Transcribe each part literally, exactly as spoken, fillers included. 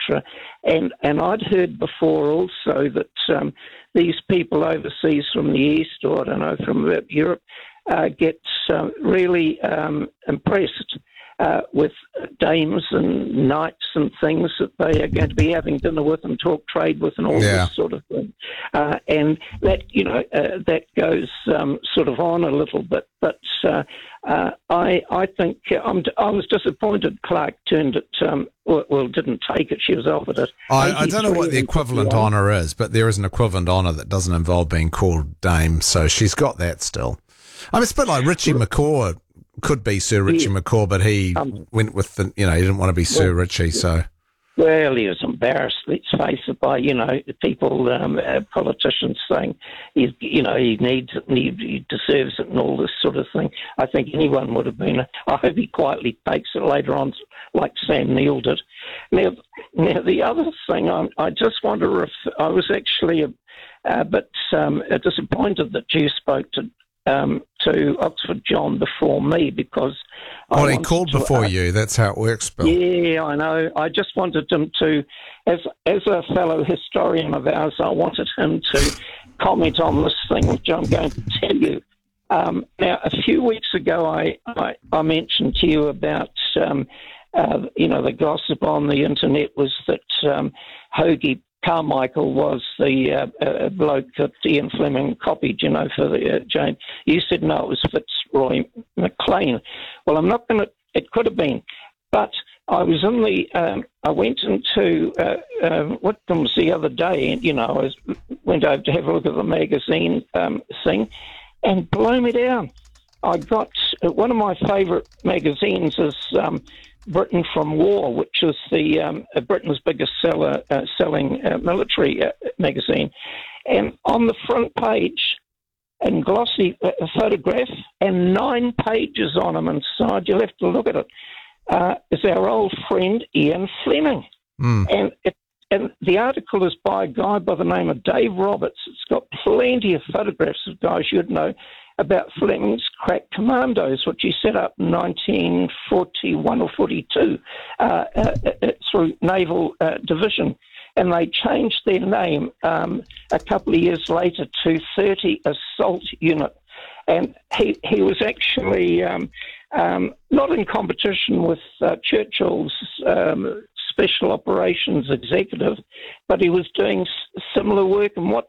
cetera. And and I'd heard before also that um, these people overseas from the East, or I don't know, from Europe, uh, get uh, really um, impressed uh, with dames and knights and things that they are going to be having dinner with and talk trade with and all Yeah. this sort of thing. Uh, and that, you know, uh, that goes um, sort of on a little bit. But uh, uh, I I think I'm, I was disappointed Clark turned it, um, well, well, didn't take it. She was offered it. I, I don't know what the eighty-three equivalent and honour is, but there is an equivalent honour that doesn't involve being called dame, so she's got that still. I mean, it's a bit like Richie McCaw could be Sir Richie Yeah. McCaw, but he Um, went with the, you know, he didn't want to be Sir well, Richie, so. Well, he was embarrassed, let's face it, by, you know, people, um, uh, politicians saying, he's, you know, he needs it and he, he deserves it and all this sort of thing. I think anyone would have been. I hope he quietly takes it later on, like Sam Neill did. Now, now the other thing, I, I just wonder if I was actually a, a bit um, disappointed that you spoke to um, to Oxford John before me, because I Well, he wanted called to, before uh, you. That's how it works, Bill. Yeah, I know. I just wanted him to, as as a fellow historian of ours, I wanted him to comment on this thing, which I'm going to tell you. Um, now, a few weeks ago, I, I, I mentioned to you about, um, uh, you know, the gossip on the internet was that um, Hoagie Carmichael was the uh, uh, bloke that Ian Fleming copied, you know, for the uh, Jane. You said no, it was Fitzroy McLean. Well, I'm not going to. It could have been, but I was in the. Um, I went into uh, uh, what was the other day, and you know, I was, went over to have a look at the magazine um, thing, and blow me down. I got uh, one of my favourite magazines is. Um, Britain from War, which is the um, uh, Britain's biggest seller, uh, selling uh, military uh, magazine. And on the front page, in glossy uh, photograph, and nine pages on them inside, you'll have to look at it, uh, is our old friend Ian Fleming. Mm. And it, and the article is by a guy by the name of Dave Roberts. It's got plenty of photographs of guys you'd know about Fleming's crack commandos, which he set up in nineteen forty-one or forty-two uh, uh, uh, through Naval uh, Division. And they changed their name um, a couple of years later to thirty Assault Unit. And he, he was actually um, um, not in competition with uh, Churchill's um, Special Operations Executive, but he was doing s- similar work. And what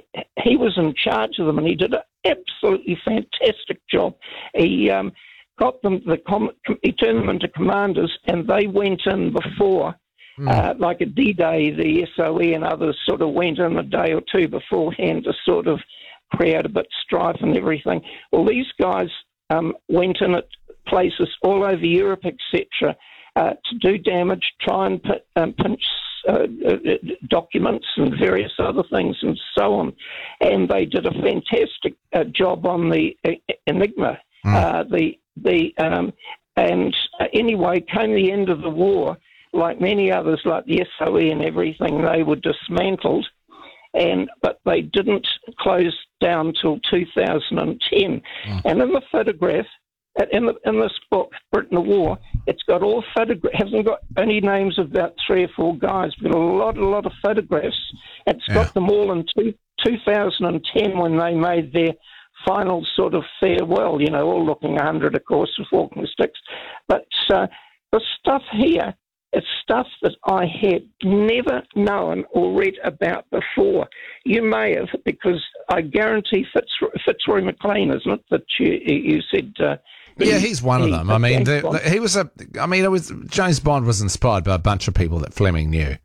he was in charge of them, and he did an absolutely fantastic job. He um, got them, the com- he turned them into commanders, and they went in before, mm. uh, like a D-Day, the S O E and others sort of went in a day or two beforehand to sort of create a bit of strife and everything. Well, these guys um, went in at places all over Europe, et cetera, uh, to do damage, try and put, um, pinch Uh, uh, documents and various other things and so on. And they did a fantastic uh, job on the uh, Enigma. Mm. Uh, the the um, and uh, anyway, came the end of the war, like many others, like the S O E and everything, they were dismantled. And but they didn't close down till two thousand ten. Mm. And in the photograph, In, the, in this book, Britain at War, it's got all photographs. Hasn't got only names of about three or four guys, but a lot, a lot of photographs. It's got yeah. them all in two, two thousand ten when they made their final sort of farewell. You know, all looking a hundred, of course, with walking sticks. But uh, the stuff here is stuff that I had never known or read about before. You may have, because I guarantee Fitzroy, Fitzroy McLean, isn't it? That you, you said. Uh, Yeah, he's one of them. I mean, the, the, he was a. I mean, it was James Bond was inspired by a bunch of people that Fleming knew.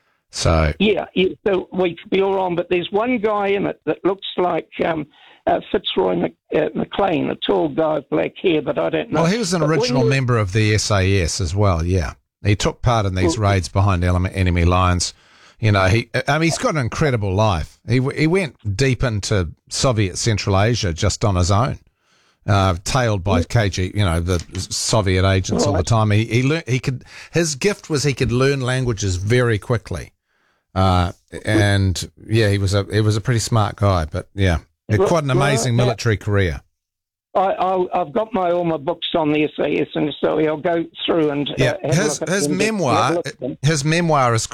So yeah, yeah so we could be all wrong, but there's one guy in it that looks like um, uh, Fitzroy Mc, uh, McLean, a tall guy with black hair, but I don't know. Well, he was an but original member of the S A S as well. Yeah, he took part in these well, raids behind enemy lines. You know, he. I mean, he's got an incredible life. He he went deep into Soviet Central Asia just on his own. Uh, tailed by K G, you know, the Soviet agents right. all the time. He he learned, he could. His gift was he could learn languages very quickly, uh, and yeah, he was a he was a pretty smart guy. But yeah, quite an amazing well, military career. I, I I've got my all my books on the S A S, and so I'll go through and yeah. Uh, have his a look at his them. memoir his memoir is